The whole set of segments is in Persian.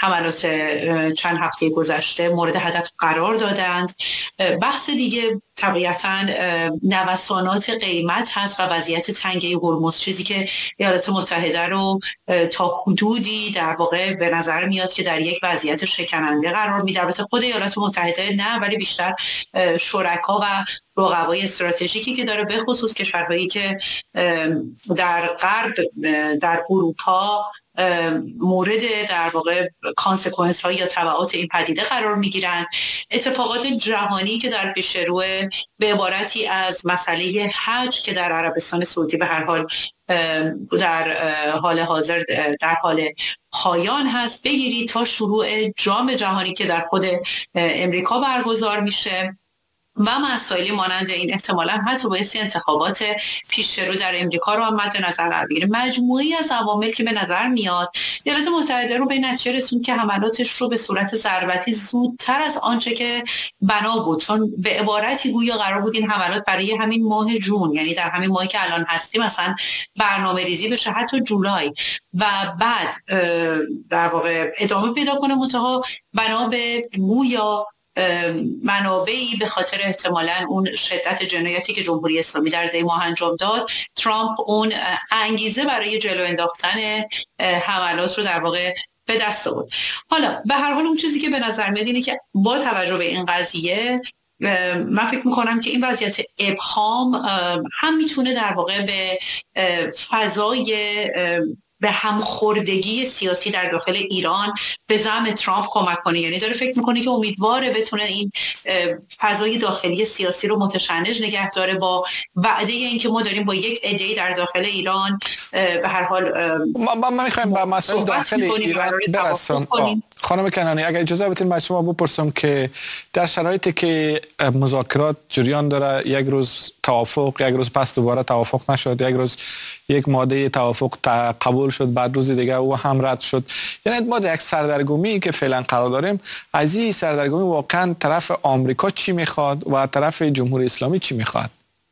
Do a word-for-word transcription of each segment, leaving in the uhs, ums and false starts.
حملات چند هفته گذشته مورد هدف قرار دادند. بحث دیگه طبیعتاً نوسانات قیمت هست و وضعیت تنگه هرمز، چیزی که ایالات متحده رو تا حدودی در واقع به نظر میاد که در یک وضعیت شکننده قرار میده. البته خود ایالات متحده نه، ولی بیشتر شرکا و رقبای استراتژیکی که داره، به خصوص کشورهایی که در غرب در اروپا مورد در واقع کانسکوئنس ها یا تبعات این پدیده قرار میگیرن. اتفاقات جهانی که در پیش رو، به عبارتی از مسئله حج که در عربستان سعودی به هر حال در حال حاضر در حال پایان هست، بگیرید تا شروع جام جهانی که در خود امریکا برگزار میشه و مسائلی مانند این احتمالاً حتی باعث انتخابات پیش رو در امریکا رو هم مد نظر قرار بگیره. مجموعی از عوامل که به نظر میاد ایالات متحده رو به نتیجه رسوند که حملاتش رو به صورت ضربتی زودتر از آنچه که بنا بود، چون به عبارتی گویا قرار بود این حملات برای همین ماه جون، یعنی در همین ماهی که الان هستیم مثلا برنامه ریزی بشه حتی جولای و بعد در واقع ادامه پیدا کنه. منتها بنا به گویا منابعی به خاطر احتمالاً اون شدت جنایتی که جمهوری اسلامی در دی ماه انجام داد، ترامپ اون انگیزه برای جلو انداختن حملات رو در واقع به دست آورد. حالا به هر حال اون چیزی که به نظر میاد اینه که با توجه به این قضیه من فکر میکنم که این وضعیت ابهام هم میتونه در واقع به فضای به همخوردگی سیاسی در داخل ایران به زعم ترامپ کمک کنه. یعنی داره فکر میکنه که امیدواره بتونه این فضای داخلی سیاسی رو متشنج نگه داره با وعده این که ما داریم با یک عده‌ای در داخل ایران به هر حال ما ما میخوایم با مسائل داخل ایران برسیم. خانم کنانی اگر اجازه بدین من شما بپرسم که در شرایطی که مذاکرات جریان داره، یک روز توافق، یک روز پس دوباره توافق نشد، یک روز یک ماده توافق قبول شد، بعد روز دیگه او هم رد شد، یعنی ما در یک سردرگمی که فعلا قرار داریم. از این سردرگمی واقعا طرف آمریکا چی میخواد و طرف جمهوری اسلامی چی میخواد؟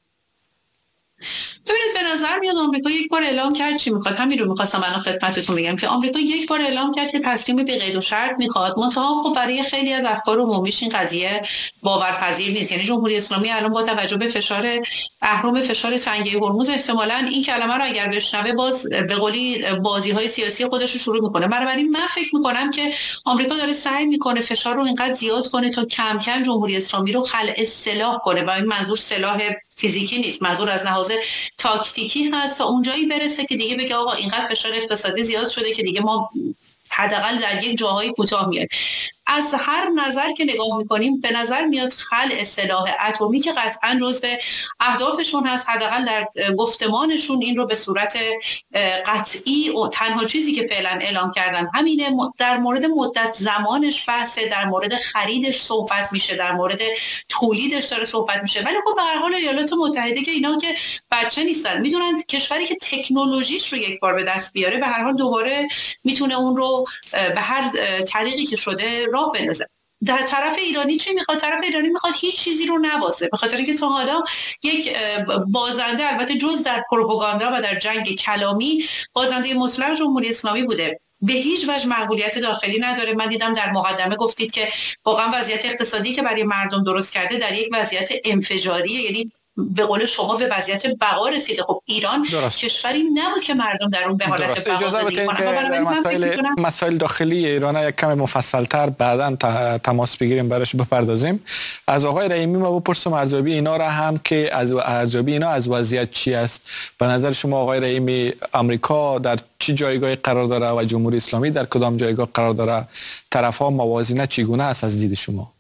ببینید به نظر میاد آمریکا یک بار اعلام کرد چی میخواد. همین رو میخواستم الان خدمتتون بگم که آمریکا یک بار اعلام کرد که تسلیم به قید و شرط میخواد. منتها خب برای خیلی از افکار عمومیش این قضیه باورپذیر نیست. یعنی جمهوری اسلامی الان با توجه به فشار اهرم فشار تنگه هرمز احتمالاً این کلمه رو اگر بشنوه باز به قولی بازی‌های سیاسی خودش رو شروع میکنه. بنابراین من فکر میکنم که آمریکا داره سعی میکنه فشار رو اینقدر زیاد کنه تا کم کم جمهوری اسلامی رو خلع سلاح کنه و این منظور سلاح فیزیکی نیست، منظور از لحاظ تاکتیکی هست، تا اونجایی برسه که دیگه بگه آقا اینقدر فشار اقتصادی زیاد شده که دیگه ما حداقل در یک جاهای کوتاه میاد. از هر نظر که نگاه میکنیم به نظر میاد خلع سلاح اتمی که قطعا جزو اهدافشون هست، حداقل در گفتمانشون این رو به صورت قطعی و تنها چیزی که فعلا اعلام کردن همینه. در مورد مدت زمانش بحثه، در مورد خریدش صحبت میشه، در مورد تولیدش داره صحبت میشه. ولی خب به هر حال ایالات متحده که اینا که بچه نیستن، میدونن کشوری که تکنولوژیش رو یک بار به دست بیاره به هر حال دوباره میتونه اون رو به هر طریقی که شده راه بندازه. در طرف ایرانی چی میخواد؟ طرف ایرانی میخواد هیچ چیزی رو نبازه، به خاطر اینکه تا حالا یک بازنده، البته جز در پروپاگاندا و در جنگ کلامی، بازنده مطلق جمهوری اسلامی بوده، به هیچ وجه مقبولیت داخلی نداره. من دیدم در مقدمه گفتید که واقعا وضعیت اقتصادی که برای مردم درست کرده در یک وضعیت انفجاریه، یعنی به قول شما به وضعیت بقا رسیده. خب ایران درست. کشوری نبود که مردم در اون به حالت بقا زندگی کنن. در مسائل مسائل داخلی ایران یک کم مفصل‌تر بعداً تماس بگیریم براش بپردازیم. از آقای رحیمی ما بپرسم ارزیابی اینا را هم که از ارزیابی اینا از وضعیت چی است به نظر شما آقای رحیمی؟ آمریکا در چه جایگاهی قرار داره و جمهوری اسلامی در کدام جایگاه قرار داره؟ طرف‌ها موازنه چگونه است از دید شما؟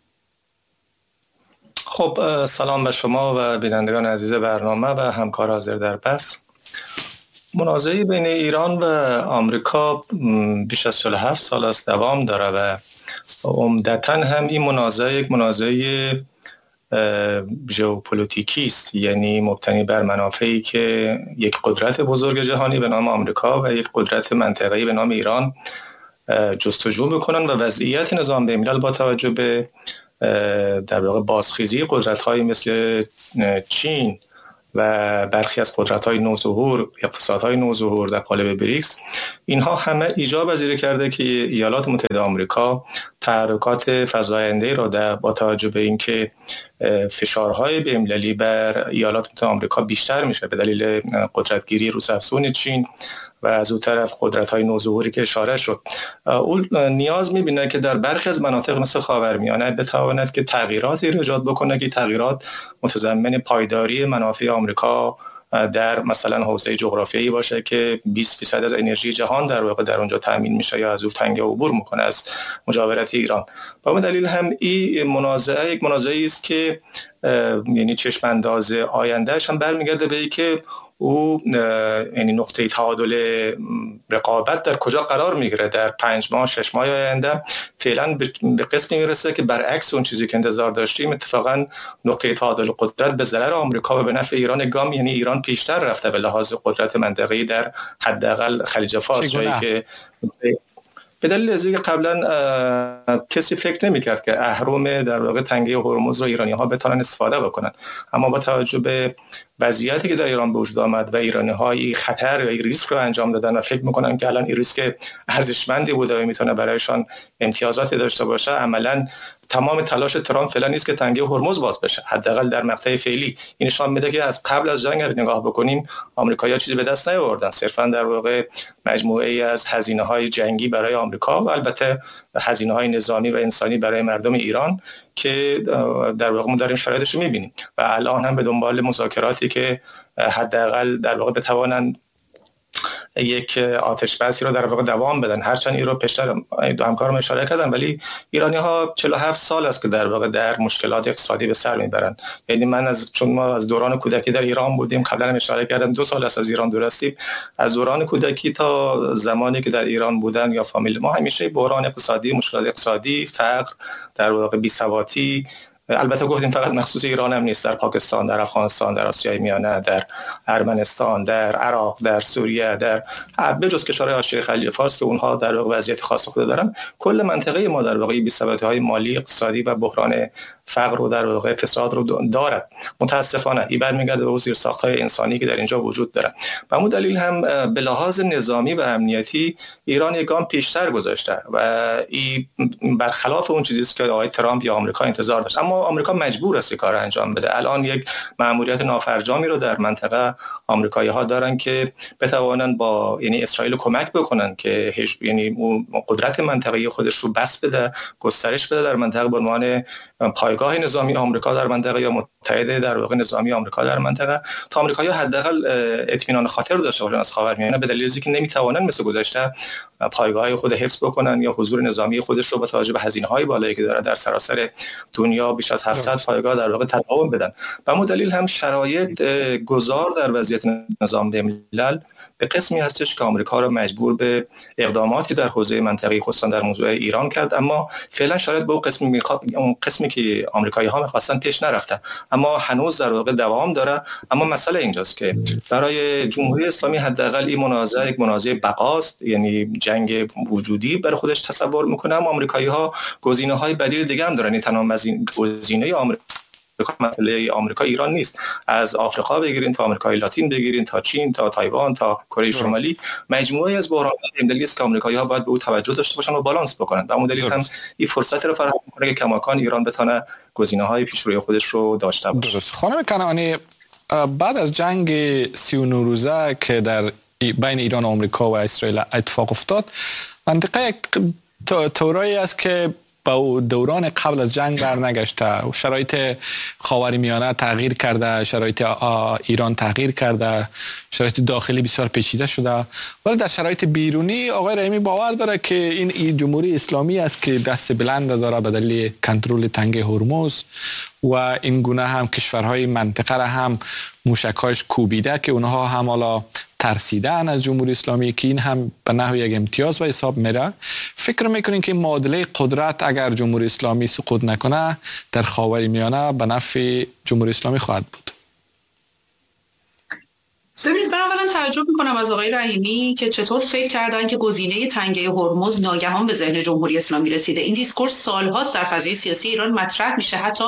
خب سلام به شما و بینندگان عزیز برنامه و همکار حاضر در بحث. منازعه بین ایران و آمریکا بیش از چهل و هفت سال است دوام داره و عمدتاً هم این منازعه یک منازعه ژئوپلیتیکی است، یعنی مبتنی بر منافعی که یک قدرت بزرگ جهانی به نام آمریکا و یک قدرت منطقه‌ای به نام ایران جستجو میکنن و وضعیت نظام بین الملل با توجه به در واقع بازخیزی قدرت‌های مثل چین و برخی از قدرت‌های نوظهور، اقتصادهای نوظهور در قالب بریکس، اینها همه ایجاب پذیری کرده که ایالات متحده آمریکا تحرکات فزاینده را در با توجه به اینکه فشارهای بین‌المللی بر ایالات متحده آمریکا بیشتر میشه به دلیل قدرتگیری روس‌افزون چین و از اون طرف قدرت‌های نوظهوری که اشاره شد، اون نیاز می‌بینه که در برخی از مناطق مثل خاورمیانه بتواند که تغییراتی ایجاد بکنه که تغییرات متضمن پایداری منافع آمریکا در مثلا حوزه جغرافیایی باشه که بیست درصد از انرژی جهان در واقع در اونجا تامین میشه یا از اون تنگه عبور میکنه از مجاورت ایران. با این دلیل هم این منازعه یک منازعه‌ای است که یعنی چشم انداز آیندهش هم برمیگرده به اینکه او یعنی نقطه تعادل رقابت در کجا قرار میگیره در پنج ماه شش ماه آینده. فعلا به قسمی میرسه که برعکس اون چیزی که انتظار داشتیم، اتفاقا نقطه تعادل قدرت به ضرر آمریکا و به نفع ایران گام، یعنی ایران پیشتر رفته به لحاظ قدرت منطقه‌ای در حداقل خلیج فارس، جایی که به دلیل از اینکه قبلا کسی فکر نمی‌کرد که اهرم در واقع تنگه هرمز رو ایرانی‌ها بتونن استفاده بکنن، اما با توجه به وضعیتی که در ایران به وجود آمد و ایرانی‌ها این خطر و این ریسک رو انجام دادن و فکر می‌کنن که الان این ریسک ارزشمندی بوده و میتونه برایشان امتیازاتی داشته باشه، عملاً تمام تلاش ترامپ فعلا نیست که تنگه هرمز باز بشه، حداقل در مقطع فعلی. این نشان میده که از قبل از جنگ اگه نگاه بکنیم آمریکایی‌ها چیزی به دست نیاوردن، صرفا در واقع مجموعه‌ای از هزینه‌های جنگی برای آمریکا و البته هزینه‌های نظامی و انسانی برای مردم ایران که در واقع ما داریم شرایطش رو می‌بینیم و الان هم به دنبال مذاکراتی که حداقل در واقع بتوانند یک آتش بسی رو در واقع دوام بدن. هرچند این رو پیشتر دو همکارم اشاره کردن، ولی ایرانی ها چهل و هفت سال است که در واقع در مشکلات اقتصادی به سر میبرن. یعنی من از چون ما از دوران کودکی در ایران بودیم، قبلا هم اشاره کردم دو سال است از ایران دور هستیم، از دوران کودکی تا زمانی که در ایران بودن یا فامیل ما همیشه بحران اقتصادی، مشکلات اقتصادی، فقر، در واقع بی‌ثباتی، البته گفتیم فقط مخصوص ایران هم نیست، در پاکستان، در افغانستان، در آسیای میانه، در ارمنستان، در عراق، در سوریه، در بجز کشورهای حاشیه خلیج فارس که اونها در واقع وضعیت خاص خود دارن، کل منطقه ما در واقع بی‌ثباتی‌های مالی، اقتصادی و بحران فقر رو در واقع فساد رو دارد. متاسفانه این برمیگرده به زیرساخت‌های انسانی که در اینجا وجود داره. به همون دلیل هم به لحاظ نظامی و امنیتی ایران یک گام پیشتر گذاشته و این برخلاف اون چیزی است که آقای ترامپ یا آمریکا انتظار داشت. اما آمریکا مجبور است کار انجام بده. الان یک مأموریت نافرجامی رو در منطقه آمریکایی‌ها دارن که بتوانن با یعنی اسرائیل کمک بکنن که یعنی قدرت منطقه‌ای خودش رو بس بده، گسترش بده در منطقه به عنوان پایگاه نظامی آمریکا در منطقه یا متحد در واقع نظامی آمریکا در منطقه، تا آمریکایی‌ها حداقل اطمینان خاطر داشته باشن از خاورمیانه، به دلیل اینکه نمیتوانن مثل گذشته پایگاه خود حفظ بکنن یا حضور نظامی خودش رو با توجه به هزینه‌های بالایی که داره در سراسر دنیا بیش از هفتصد پایگاه در واقع تداوم بدن. به همون دلیل هم شرایط گذار در وضعیت نظام بین‌الملل به قسمی هستش که آمریکا رو مجبور به اقداماتی در حوزه منطقه‌ای خصوصا در موضوع ایران کرد، اما فعلا شرایط به اون قسمی میخواد اون قسمی که آمریکایی‌ها می‌خواستن پیش نرفته، اما هنوز در واقع دوام داره. اما مسئله اینجاست که برای جمهوری اسلامی حداقل این منازعه یک منازعه بقاست، یعنی جنگ وجودی برای خودش تصور میکنه، اما آمریکایی‌ها گزینه‌های بدیل دیگه هم دارن. این تنها گزینه آمریکا مسئله آمریکا ایران نیست، از آفریقا بگیرین تا آمریکای لاتین بگیرین تا چین تا تایوان تا کره شمالی، مجموعه از بحران‌های بین‌المللی است که آمریکایی‌ها باید به او توجه داشته باشن و بالانس بکنن. به همون دلیل هم این فرصت رو فراهم می‌کنه که کماکان ایران بتونه گزینه‌های پیشروی خودش رو داشته باشه. درست. خانم کنعانی، بعد از جنگ سی و نه روزه که در بین ایران و آمریکا و اسرائیل اتفاق افتاد، منطقه طورایی است که با دوران قبل از جنگ برنگشته و شرایط خاورمیانه تغییر کرده، شرایط ایران تغییر کرده، شرایط داخلی بسیار پیچیده شده، ولی در شرایط بیرونی آقای رحیمی باور داره که این جمهوری اسلامی است که دست بلند داره به دلیل کنترل تنگه هرمز و این گونه هم کشورهای منطقه را هم موشک‌هاش کوبیده که اونها هم حالا ترسیدن از جمهوری اسلامی که این هم به نحو یک امتیاز به حساب میره. فکر میکنین که معادله قدرت اگر جمهوری اسلامی سقوط نکنه در خاورمیانه به نفع جمهوری اسلامی خواهد بود؟ ببینید، من اولا تعجب میکنم از آقای رحیمی که چطور فکر کردن که گزینه تنگه هرمز ناگهان به ذهن جمهوری اسلامی رسیده. این دیسکورس سالهاست در فضای سیاسی ایران مطرح میشه. حتی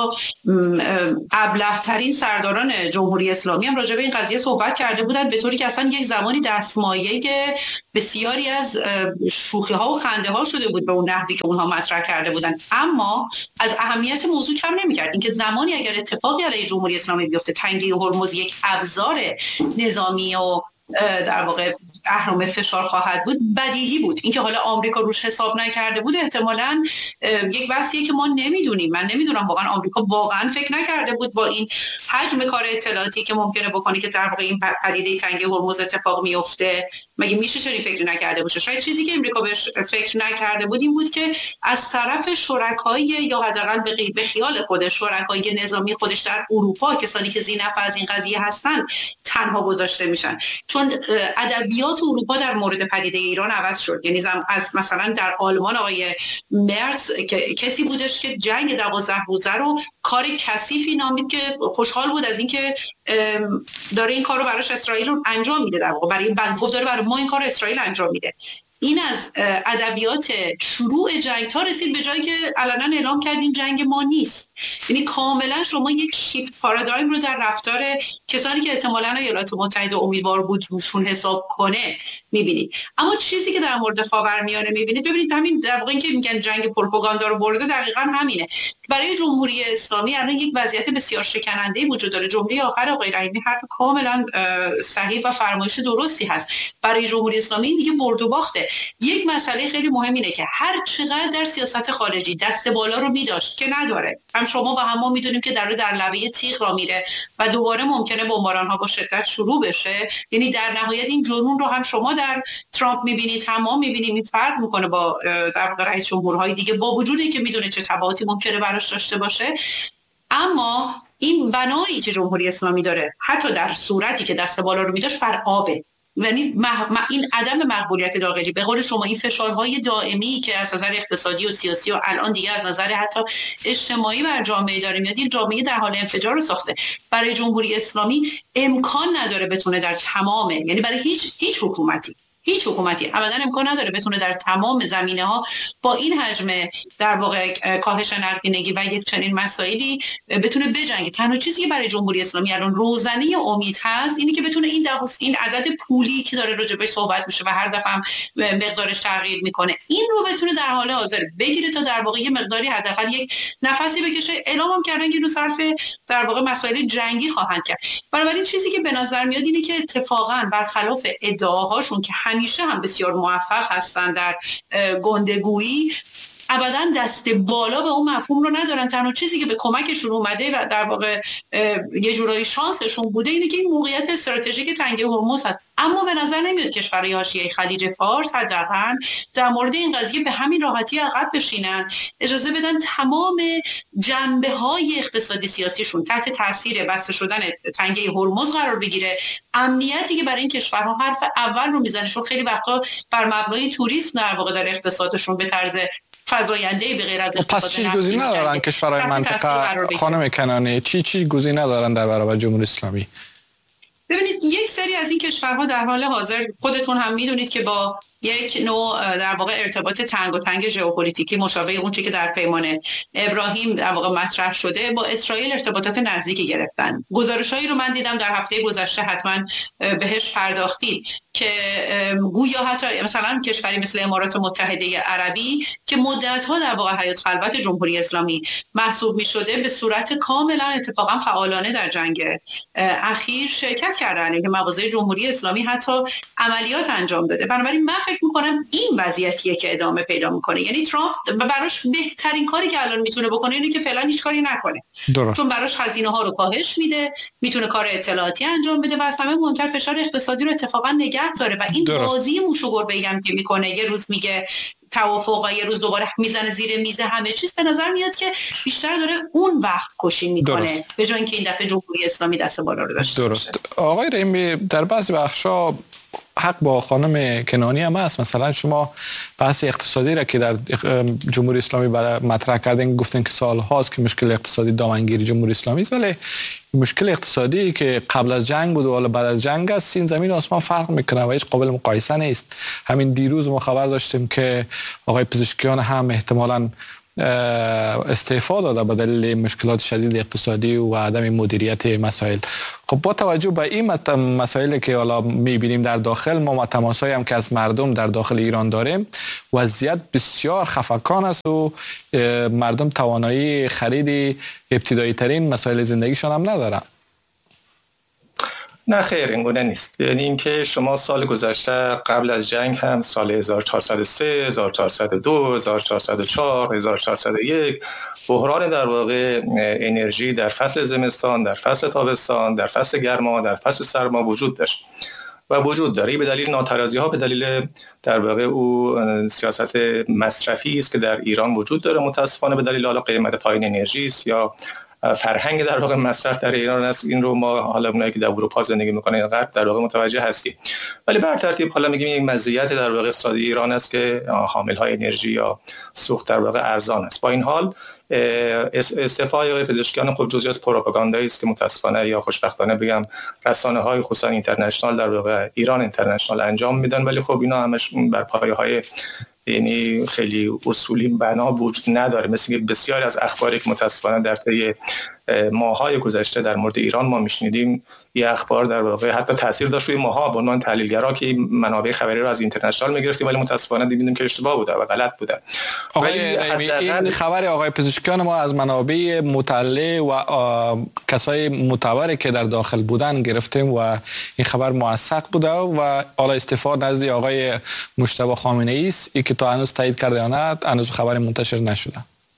ابله‌ترین سرداران جمهوری اسلامی هم راجع به این قضیه صحبت کرده بودند، به طوری که اصلا یک زمانی دستمایه بسیاری از شوخی ها و خنده ها شده بود به اون نحوی که اونها مطرح کرده بودند. اما از اهمیت موضوع کم نمی‌کرد اینکه زمانی اگر اتفاقی علیه جمهوری اسلامی بیفته، تنگه هرمز یک ابزار نظامی و در واقع اهرم فشار خواهد بود، بدیهی بود. اینکه حالا آمریکا روش حساب نکرده بود احتمالاً یک بحثیه که ما نمیدونیم. من نمیدونم واقعا آمریکا واقعا فکر نکرده بود با این حجم کار اطلاعاتی که ممکنه بکنه که در واقع این پدیده تنگه هرمز اتفاق میفته. مگه میشه چنین فکر نکرده باشه؟ شاید چیزی که امریکا بهش فکر نکرده بود این بود که از طرف شرکای یا حداقل به خیال خودش شرکای نظامی خودش در اروپا، کسانی که ذی‌نفع از این قضیه هستن، تنها گذاشته میشن. چون ادبیات اروپا در مورد پدیده ایران عوض شد. یعنی از مثلا در آلمان آقای مرتز که کسی بودش که جنگ دوازده روزه رو کار کثیفی نامید که خوشحال بود از اینکه داره این کارو براش اسرائیل رو انجام میده، در واقع برای گفت داره برای ما این کار اسرائیل انجام میده. این از ادبیات شروع جنگ تا رسید به جایی که علنا اعلام کردین جنگ ما نیست. یعنی کاملا شما یک شیفت پارادایم رو در رفتار کسانی که احتمالاً ایالات متحده امیدوار بود روشون حساب کنه میبینید. اما چیزی که در مورد خاورمیانه میبینید، ببینید همین در واقع این که میگن جنگ پروپاگاندا رو برده، دقیقاً همینه. برای جمهوری اسلامی الان یک وضعیت بسیار شکننده وجود داره. جمله آخر آقای رحیمی حرف کاملا صحیح و فرمایش درستی هست. برای جمهوری اسلامی این دیگه برد و باخته. یک مسئله خیلی مهم اینه که هر چقدر در سیاست خارجی دست بالا رو می‌داشت که نداره، هم شما و هم ما میدونیم که در در لبه تیغ را میره و دوباره ممکنه بمباران‌ها با شدت شروع بشه. یعنی در نهایت این جنون رو هم شما در ترامپ می‌بینید، هم ما می‌بینیم. این فرق می‌کنه با در واقع رئیس جمهورهای دیگه، با وجودی که میدونه چه تبعاتی ممکنه براش داشته باشه. اما این بنایی که جمهوری اسلامی داره، حتی در صورتی که دست بالا رو می‌داشت، بر آبه. یعنی این عدم مقبولیت داخلی، به قول شما این فشارهای دائمی که از نظر اقتصادی و سیاسی و الان دیگه از نظر حتی اجتماعی بر جامعه داره میاد، این جامعه در حال انفجار رو ساخته. برای جمهوری اسلامی امکان نداره بتونه در تمام، یعنی برای هیچ هیچ حکومتی هیچ حکومتی ابدا امکان نداره بتونه در تمام زمینه‌ها با این حجم در واقع کاهش نقدینگی و یک چنین مسائلی بتونه بجنگه. تنها چیزی که برای جمهوری اسلامی الان روزنه امید هست اینه که بتونه این این عدد پولی که داره راجع بهش صحبت میشه و هر دفعه هم مقدارش تغییر میکنه، این رو بتونه در حال حاضر بگیره تا در واقع یه مقداری حداقل یک نفسی بکشه. اعلام کردن که رو صرف در واقع مسائل جنگی خواهند کرد. بنابراین چیزی که به نظر میاد اینه که اتفاقا برخلاف ادعاهاشون که همیشه هم بسیار موفق هستن در گندگویی، ابداً دست بالا به اون مفهوم رو ندارن. تنها چیزی که به کمکشون اومده و در واقع یه جورایی شانسشون بوده اینه که این موقعیت استراتژیک تنگه هرمز هست. اما به نظر نمیاد کشورهای حاشیه خلیج فارس حداقل در مورد این قضیه به همین راحتی عقب بشینن، اجازه بدن تمام جنبه‌های اقتصادی سیاسیشون تحت تاثیر بسته شدن تنگه هرمز قرار بگیره. امنیتی که برای این کشورها حرف اول رو میزنه، چون خیلی وقتا بر مبنای توریسم در واقع در اقتصادشون به طرز فزاینده به غیر از اقتصاد. پس چی گزینه ندارن کشورهای منطقه خانم کنانی؟ چی چی گزینه ندارن در برابر جمهوری اسلامی؟ ببینید، یک سری از این کشورها در حال حاضر خودتون هم میدونید که با یک نوع در واقع ارتباط تنگ و تنگ ژئوپلیتیکی مشابه اون چیزی که در پیمان ابراهیم در واقع مطرح شده، با اسرائیل ارتباطات نزدیکی گرفتن. گزارشایی رو من دیدم در هفته گذشته، حتما بهش پرداختید، که گویا حتی مثلا کشوری مثل امارات متحده عربی که مدت‌ها در واقع حیات خلوت جمهوری اسلامی محسوب می‌شده، به صورت کاملا اتفاقا فعالانه در جنگ اخیر شرکت کردن، که مواضع جمهوری اسلامی حتی عملیات انجام داده. بنابراین من فکر می‌کنم این وضعیتیه که ادامه پیدا می‌کنه. یعنی ترامپ براش بهترین کاری که الان میتونه بکنه اینه که فعلا هیچ کاری نکنه، درست. چون براش هزینه‌ها رو کاهش میده، میتونه کار اطلاعاتی انجام بده و از همه مهمتر فشار اقتصادی رو اتفاقا نگه داره. و این درست. بازی موش و گربه‌ای هم که میکنه، یه روز میگه توافق و یه روز دوباره میزنه زیر میز همه چیز، به نظر میاد که بیشتر داره اون وقت کشی میکنه به جای اینکه این دفعه جمهوری اسلامی دست بالا رو داشته. درست. آقای رحیمی، در بعضی بخشا حق با خانم کنانی هم هست. مثلا شما بحث اقتصادی را که در جمهوری اسلامی برای مطرح کردین، گفتین که سال هاست که مشکل اقتصادی دامنگیری جمهوری اسلامی است، ولی مشکل اقتصادی که قبل از جنگ بود و حالا بعد از جنگ است، این زمین و آسمان فرق میکنه و هیچ قابل مقایسه نیست. همین دیروز ما خبر داشتیم که آقای پزشکیان هم احتمالاً استعفا داده به دلیل مشکلات شدید اقتصادی و عدم مدیریت مسائل. خب با توجه به این مسائلی که حالا میبینیم در داخل، ما تماسایی هم که از مردم در داخل ایران داریم، وضعیت بسیار خفقان است و مردم توانایی خرید ابتدایی ترین مسائل زندگیشان هم ندارن. نه خیر، این گونه نیست. یعنی اینکه شما سال گذشته قبل از جنگ هم سال هزار و چهارصد و سه، هزار و چهارصد و دو، هزار و چهارصد و چهار، هزار و چهارصد و یک بحران در واقع انرژی در فصل زمستان، در فصل تابستان، در فصل گرما، در فصل سرما وجود داشت و وجود داره. به دلیل ناترازی ها، به دلیل در واقع او سیاست مصرفی است که در ایران وجود داره، متاسفانه به دلیل حالا قیمت پایین انرژی است یا فرهنگ در واقع مصرف در ایران است. این رو ما حالا اونایی که در اروپا زندگی میکنن غرب در واقع متوجه هستیم. ولی بر ترتیب حالا میگیم یک مزیت در واقع اقتصادی ایران است که حامل های انرژی یا سوخت در واقع ارزان است. با این حال استعفای آقای پزشکیان خب جزئی از پروپاگاندایی است که متاسفانه یا خوشبختانه بگم رسانه‌های خصوصا اینترنشنال در واقع ایران اینترنشنال انجام میدن، ولی خب اینا همش بر پایه‌های یعنی خیلی اصولی بنا وجود نداره. مثل که بسیاری از اخباری که متاسفانه در طی ماهای گذشته در مورد ایران ما میشنیدیم، یه اخبار در واقع حتی تاثیر داشت روی ماها به عنوان تحلیلگرا که منابع خبری رو از اینترنشنال میگرفتیم، ولی متاسفانه دیدیم که اشتباه بوده و غلط بوده. آقای رحیمی، این خبر آقای پزشکیان ما از منابع مطلع و کسای معتبری که در داخل بودن گرفتیم و این خبر موثق بوده و حالا استعفا نزد آقای مجتبی خامنه‌ای است، این که تا هنوز تایید کرده یا نه، هنوز خبر منتشر نشده.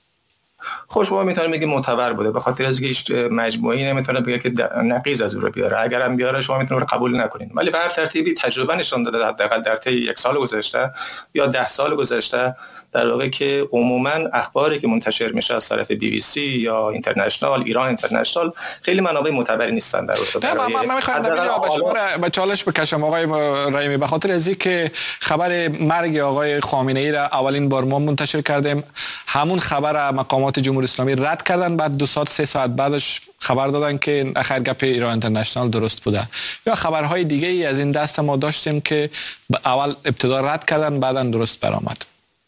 خوش ما میتونیم بگیم معتبر بوده، به خاطر از اینکه مجموعی نمیتونه بگه که نقیض از او رو بیاره. اگر هم بیاره شما میتونید قبول نکنین، ولی به هر ترتیبی تجربه نشون داده حداقل در طی یک سال گذشته یا ده سال گذشته در واقع که عموما اخباری که منتشر میشه از طرف بی بی سی یا اینترنشنال، ایران اینترنشنال، خیلی منابع معتبری نیستن در واقع. من من میخوام به شما به چالش بکشم آقای رحیمی، به خاطر از اینکه خبر مرگ آقای خامنه ای را اولین بار ما منتشر کردیم، همون خبر مقامات جمهوری اسلامی رد کردن، بعد دو ساعت سه ساعت بعدش خبر دادن که اخر گپ ایران اینترنشنال درست بوده. یا خبرهای دیگه ای از این دست ما داشتیم که اول ابتدا رد کردن بعداً درست برآمد.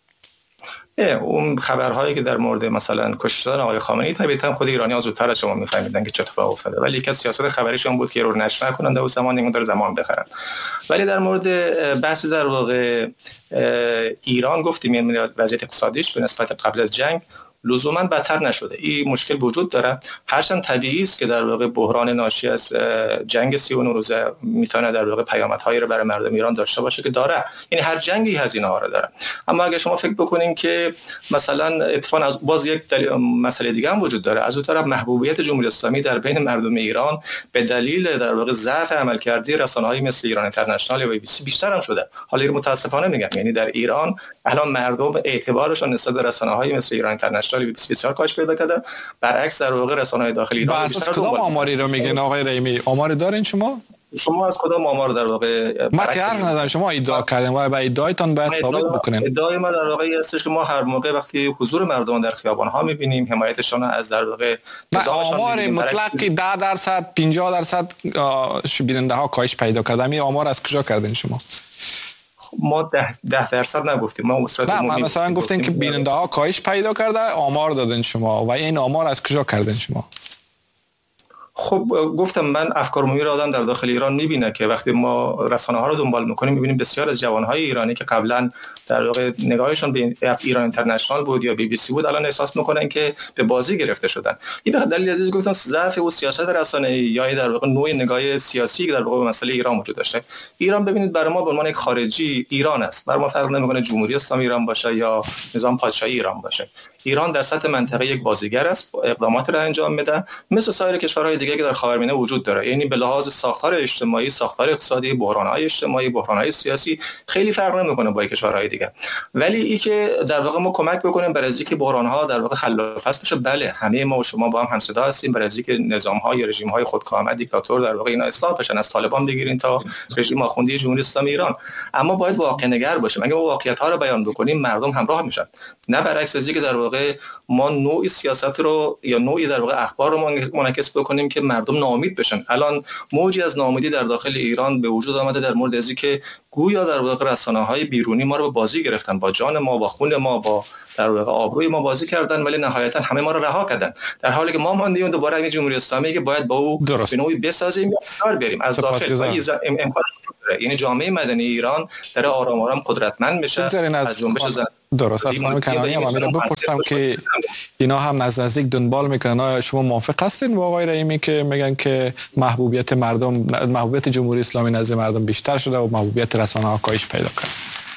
اون خبرهایی که در مورد مثلا کشتن آقای خامنه‌ای طبیعتا خود ایرانی‌ها زودتر از شما می‌فهمیدن که چه اتفاقی افتاده، ولی یکی از سیاست خبریشون بود که رو نشر نکنن در اون زمان، این داره زمان بخرن. ولی در مورد بحث در واقع ایران گفتیم یعنی وضعیت اقتصادیش به نسبت قبل از جنگ لزوما بدتر نشده. این مشکل وجود داره، هرچند طبیعی است که در واقع بحران ناشی از جنگ سی و نه روزه میتونه در واقع پیامدهایی رو برای مردم ایران داشته باشه که داره، یعنی هر جنگی هزینه ها رو داره. اما اگه شما فکر بکنین که مثلا اتفاقا از باز یک مسئله دیگه هم وجود داره، از اون طرف محبوبیت جمهوری اسلامی در بین مردم ایران به دلیل در واقع ضعف عملکردی رسانه‌های مثل ایران اینترنشنال یا بی بی سی بیشتر هم شده. حالا متاسفانه میگم یعنی در ایران الان مردم اعتبارشون نسبت به رسانه‌های مثل ایران اینترنشنال بسیار کاهش پیدا کرده، برعکس در واقع رسانه‌های داخلی ایران بیشتر کدام آماری رو میگن آقای رحیمی؟ آمار دارین شما؟ شما از کدام آمار در واقع ما که حرف ندارم، شما ادعا کردین و با ادعایتون باید ثابت بکنین. ادعای ما در واقع هستش که ما هر موقع وقتی حضور مردم در خیابان‌ها می‌بینیم، حمایتشان از در واقع آمار مطلقی ده درصد پنجاه درصد بیننده‌ها کاهش پیدا کردن، این آمار از کجا کردین شما؟ ما ده, ده درصد نگفتیم، ما اصرات عمومی مثلا گفتین که بیننده ها کاهش پیدا کرده، آمار دادن شما و این آمار از کجا کردن شما؟ خب گفتم من افکار عمومی رو آدم در داخل ایران میبینه که وقتی ما رسانه ها رو دنبال میکنیم میبینیم بسیار از جوانهای ایرانی که قبلا در واقع نگاهشون به ایران اینترنشنال بود یا بی بی سی بود الان احساس میکنن که به بازی گرفته شدن. این به دلیل عزیز گفتم ضعف او سیاست رسانه‌ای یا در واقع نوع نگاه سیاسی که در واقع به مسئله ایران وجود داشته. ایران ببینید برای ما به عنوان یک خارجی ایران است، برای ما فرق نمیکنه جمهوری اسلامی ایران باشه یا نظام پادشاهی ایران باشه. ایران در سطح منطقه یک بازیگر است، اقدامات را انجام میده مثل سایر کشورهای دیگه که در خاورمیانه وجود داره. یعنی به لحاظ ساختار اجتماعی، ساختار اقتصادی، بحران‌های اجتماعی، بحران‌های سیاسی خیلی فرق نمی‌کنه با کشورهای دیگه. ولی این که در واقع ما کمک بکنیم برای اینکه بحران‌ها در واقع حل و فصل بشه، بله همه ما و شما با هم همصدا هستیم برای اینکه نظام‌ها یا رژیم‌های خودکامه دیکتاتور در واقع اینا اصلاح بشن، از طالبان بگیرین تا رژیم آخوندی جمهوری اسلامی ایران. اما باید واقع نگر باشیم. اگه ما واقعیت‌ها رو بیان بکنیم مردم همراه میشن، نه برعکس از اینکه در واقع ما نوعی سیاست رو یا نوعی در واقع اخبار رو منعکس بکنیم که مردم ناامید بشن. الان موجی از ناامیدی در داخل ایران به وجود آمده در مورد از اینکه گویا در واقع رسانه‌های بیرونی ما رو به بازی گرفتن، با جان ما، با خون ما، با در واقع آبروی ما بازی کردن، ولی نهایتا همه ما رو رها کردن، در حالی که ما ماندیم دوباره این جمهوری اسلامی که باید با او به نوعی بسازیم یا کار بریم از داخل. امکان یعنی جامعه مدنی ایران در آرام آرام قدرتمند بشه از جنبش زن. درست. از خانم کنانی هم امیر بپرسم که اینا هم از نزدیک دنبال میکنن. آیا شما موافق هستین با آقای رحیمی که میگن که محبوبیت مردم، محبوبیت جمهوری اسلامی نزد مردم بیشتر شده و محبوبیت رسانه‌ها کاهش پیدا کرده؟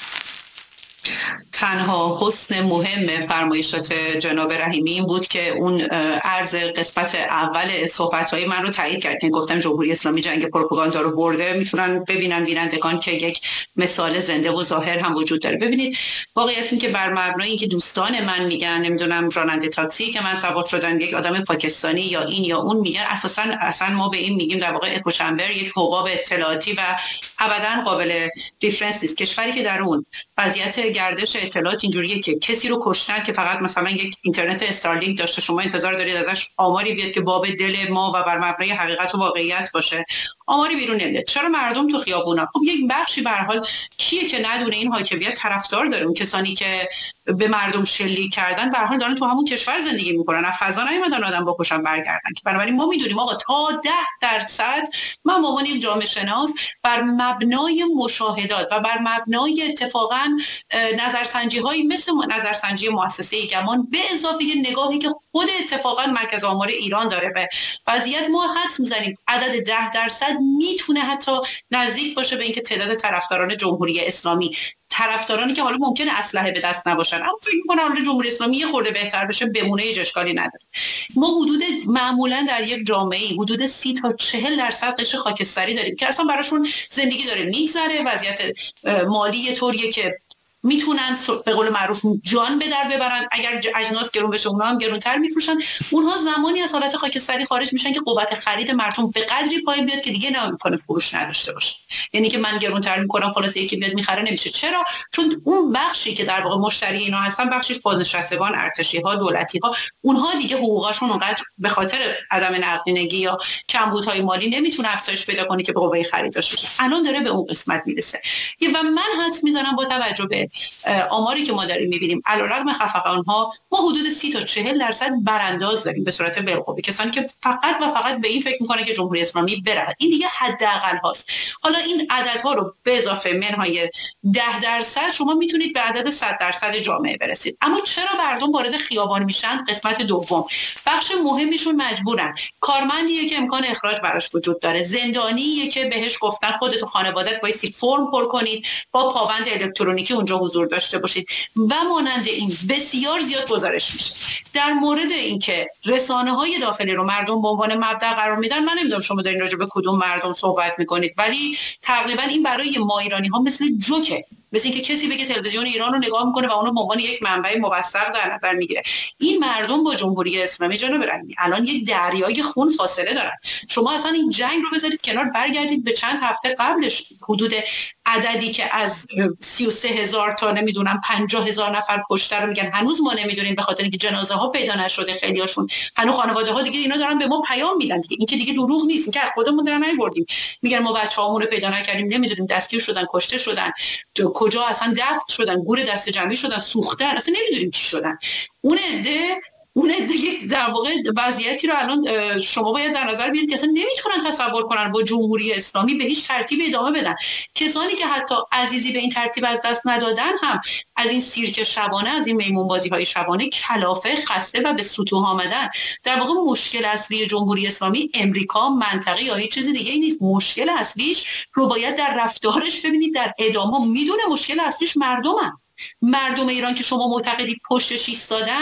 تنها حسن مهم فرمایشات جناب رحیمی این بود که اون عرض قسمت اول صحبت‌های من رو تایید کرد که گفتم جمهوری اسلامی جنگ پروپاگاندا رو برده. میتونن ببینن بینندگان که یک مثال زنده و ظاهر هم وجود داره. ببینید واقعیت این که بر مبنای اینکه دوستان من میگن نمیدونم راننده تاکسی که من سوار شدم یک آدم پاکستانی یا این یا اون میگن، اساسا اصلا ما به این میگیم در واقع اکوچمبر یک حباب اطلاعاتی و ابدا قابل ریفرنس نیست. کشوری که در اون وضعیت گردش اطلاعات اینجوریه که کسی رو کشتن که فقط مثلا یک اینترنت استارلینک داشته، شما انتظار دارید ازش آماری بیاد که باب دل ما و بر مبنای حقیقت و واقعیت باشه؟ آماری بیرون نمیاد. چرا مردم تو خیابونا؟ خب یک بخشی به هر حال کیه که ندونه این حاکمیت طرفدار داره؟ اون کسانی که به مردم شلیک کردن به هر حال دارن تو همون کشور زندگی میکنن، از فضا نیومدن آدم بکشن برگردن. که بنابراین ما میدونیم آقا تا ده درصد من به عنوان یک جامعه شناس بر مبنای مشاهدات و بر مبنای اتفاقا نظرسنجی هایی مثل نظرسنجی مؤسسه ایگمان به اضافه نگاهی که خود اتفاقا مرکز آمار ایران داره به وضعیت، ما حدس میزنیم عدد ده درصد میتونه حتی نزدیک باشه به اینکه تعداد طرفداران جمهوری اسلامی، طرفدارانی که حالا ممکنه اسلحه به دست نباشن اما فکر می‌کنم حالا جمهوری اسلامی یه خورده بهتر بشه بمونه، هیچ اشکالی نداره. ما حدود معمولا در یک جامعه حدود سی تا چهل درصد قشر خاکستری داریم که اصلا براشون زندگی داره میگذره، وضعیت مالی طوریه که میتونن به قول معروف جان به در ببرن. اگر اجناس گرون بشه اونها هم گرونتر میفروشن. اونها زمانی از حالت خاکستری خارج میشن که قوت خرید مردم به قدری پایین بیاد که دیگه نمیتونه فروش نداشته باشه. یعنی که من گرونتر میکنم خلاص یکی بیاد میخره نمیشه. چرا؟ چون اون بخشی که در واقع مشتری اینا هستن بخشش بازنشستگان ارتشی ها، دولتی ها، اونها دیگه حقوقشون اونقدر به خاطر عدم نقدینگی یا کمبودهای مالی نمیتونه افزایش پیدا کنه که به قوه خرید داشته باشه. الان داره به اون قسمت میرسه. و من حدس میزنم با توجه به آماری که ما داریم می‌بینیم علیرغم خفقان آنها ما حدود سی تا چهل درصد برانداز داریم به صورت بالقوه، کسانی که فقط و فقط به این فکر می‌کنه که جمهوری اسلامی بره. این دیگه حداقل هاست. حالا این عددها رو به اضافه منهای ده درصد شما میتونید به عدد صد درصد جامعه برسید. اما چرا مردم وارد خیابان میشن؟ قسمت دوم، بخش مهمیشون مجبورن. کارمندیه که امکان اخراج براش وجود داره، زندانیه که بهش گفتن خودت و خانواده‌ات بایستی فرم پر کنید، با پابند الکترونیکی اونجا حضور داشته باشید و مانند این بسیار زیاد گزارش میشه. در مورد اینکه رسانه‌های داخلی رو مردم به عنوان مبدأ قرار میدن، من نمیدونم شما دارین راجع به کدوم مردم صحبت میکنید، ولی تقریبا این برای ما ایرانی‌ها مثل جوکه، مثل اینکه کسی بگه تلویزیون ایران رو نگاه میکنه و اونو به عنوان یک منبع موثق در نظر میگیره. این مردم با جمهوری اسلامی جناب رحیمی الان یک دریای خون فاصله دارن. شما اصلا این جنگ رو بذارید کنار، برگردید به چند هفته قبلش، حدود عددی که از سی و سه هزار تا نمیدونم پنجاه هزار نفر کشته رو میگن هنوز ما نمیدونیم، به خاطر اینکه جنازه ها پیدا نشده. خیلیاشون هنوز خانواده ها دیگه اینا دارن به ما پیام میدن دیگه، این که دیگه دروغ نیست، این که خودمون در نیاوردیم. میگن ما بچه‌هامون رو پیدا نکردیم، نمیدونیم دستگیر شدن، کشته شدن، کجا اصلا دفن شدن، گور دست جمعی شدن، سوختن، اصلا نمیدونیم چی شدن. اون عده اون دیگه در واقع وضعیتی رو الان شما باید در نظر بگیرید که اصلا نمیتونن تصور کنن با جمهوری اسلامی به هیچ ترتیب ادامه بدن. کسانی که حتی عزیزی به این ترتیب از دست ندادن هم از این سیرک شبانه، از این میمون بازی های شبانه کلافه، خسته و به سطوح آمدن. در واقع مشکل اصلی جمهوری اسلامی امریکا، منطقه یا هیچ چیز دیگه ای نیست. مشکل اصلیش رو باید در رفتارش ببینید، در ادامه. میدونه مشکل اصلیش مردمن. مردم ایران که شما معتقدید پشتش ایستادن،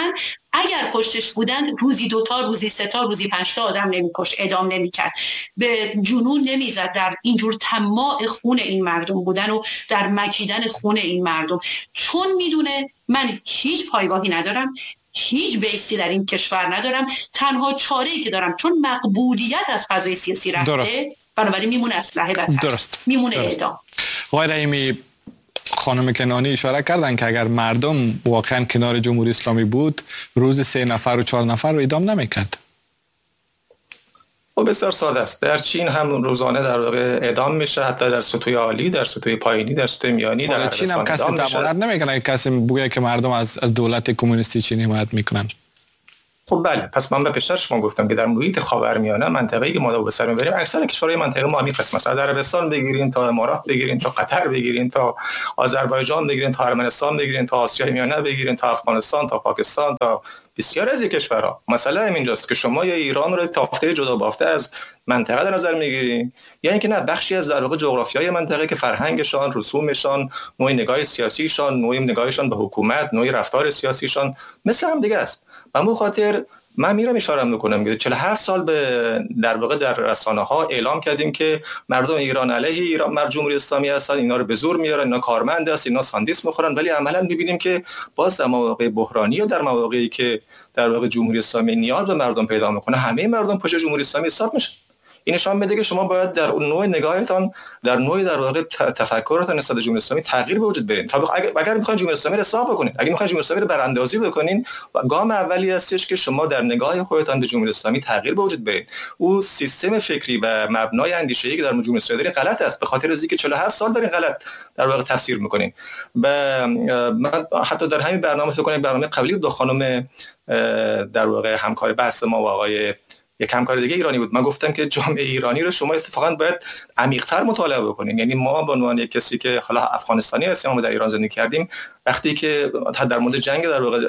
اگر پشتش بودند روزی دوتا، روزی سه تا، روزی پنج تا آدم نمیکش، اعدام نمیکرد، به جنون نمیزد در اینجور طماع خون این مردم بودن و در مکیدن خون این مردم، چون میدونه من هیچ پایگاهی ندارم، هیچ بیسی در این کشور ندارم، تنها چاره‌ای که دارم چون مقبولیت از فضای سیاسی رفته درست. بنابراین میمونه اسلحه و ترس، میمونه اعدام. آقای رحیمی، خانم کنانی اشاره کردن که اگر مردم واقعا کنار جمهوری اسلامی بود روز سه نفر و چهار نفر رو اعدام نمیکرد. خب بسیار ساده است. در چین هم روزانه در واقع اعدام میشه، حتی در سطوح عالی، در سطوح پایینی، در سطوح میانی، در چین هم کسی ضمانت نمیکنه کسی بگه که مردم از از دولت کمونیستی چینی حمایت میکنن. خب بله، پس من به پیشتر شما گفتم که در محیط خاورمیانه، منطقه‌ای که ما به سر میبریم، اکثر کشورهای منطقه ما میفرست، مثلا در عربستان بگیرین تا امارات بگیرین تا قطر بگیرین تا آذربایجان بگیرین تا ارمنستان بگیرین تا آسیای میانه بگیرین تا افغانستان تا پاکستان تا بسیار از کشورها. مسئله همینجاست که شما یا ایران رو تافته جدا بافته از منطقه در نظر میگیرین، یا اینکه نه بخشی از در واقع جغرافیای منطقه که فرهنگشان، رسومشان، نوع نگاه سیاسیشان، نوع نگاهشان به حکومت، نوع رفتار سیاسیشان مثل هم دیگه است. به همون خاطر من میرم اشاره میکنم که چهل و هفت سال به در واقع در رسانه ها اعلام کردیم که مردم ایران علیه ایران مر جمهوری اسلامی هستن، اینا رو به زور میارن، اینا کارمند هستن، اینا ساندیس میخورن، ولی عملا میبینیم که باز در مواقع بحرانی و در مواقعی که در واقع جمهوری اسلامی نیاز به مردم پیدا میکنه همه مردم پشت جمهوری اسلامی حساب میشن. این نشان میده که شما باید در نوع نگاهتان، در نوع در واقع تفکرتان نسبت به جمهوری اسلامی تغییر به وجود بیارین. تا اگر اگر میخواین جمهوری اسلامی رو اصلاح بکنین، اگر میخواین جمهوری اسلامی رو براندازی بکنین، گام اولی هستش که شما در نگاه خودتان به جمهوری اسلامی تغییر به وجود بیارین. او سیستم فکری و مبنای اندیشه‌ای که در جمهوری اسلامی دارین غلط است، به خاطر اینکه چهل و هفت سال دارین غلط در واقع تفسیر میکنین. و من حتی در همین برنامه فکر کنم برنامه قبلی دو خانم در واقع همکار بحث ما و آقای یک همکار دیگه ایرانی بود، من گفتم که جامعه ایرانی رو شما اتفاقا باید عمیق‌تر مطالعه بکنین. یعنی ما به عنوان یک کسی که حالا افغانستانی هستیم و در ایران زندگی کردیم، وقتی که در مورد جنگ در واقع